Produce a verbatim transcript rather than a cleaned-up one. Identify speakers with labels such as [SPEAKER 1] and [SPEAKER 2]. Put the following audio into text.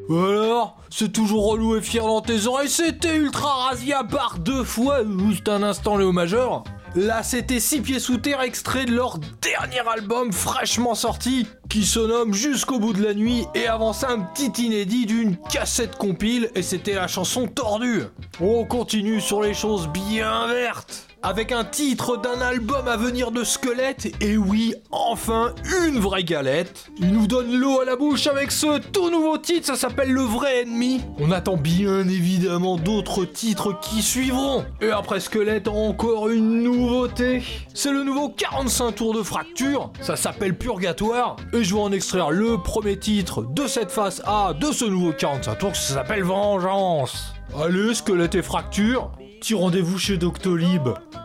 [SPEAKER 1] Alors, c'est toujours relou et fier dans tes oreilles, c'était Ultra Razia par deux fois, juste un instant Léo majeur. Là, c'était Six Pieds Sous Terre, extrait de leur dernier album fraîchement sorti, qui se nomme Jusqu'au bout de la nuit, et avant ça, un petit inédit d'une cassette compile, et c'était la chanson Tordue. On continue sur les choses bien vertes, avec un titre d'un album à venir de Squelette, et oui, enfin, une vraie galette. Il nous donne l'eau à la bouche avec ce tout nouveau titre, ça s'appelle Le Vrai Ennemi. On attend bien évidemment d'autres titres qui suivront. Et après Squelette, encore une nouveauté. C'est le nouveau quarante-cinq tours de Fracture, ça s'appelle Purgatoire, et je vais en extraire le premier titre de cette face A de ce nouveau quarante-cinq tours, ça s'appelle Vengeance. Allez, Squelette et Fracture, petit rendez-vous chez Doctolib.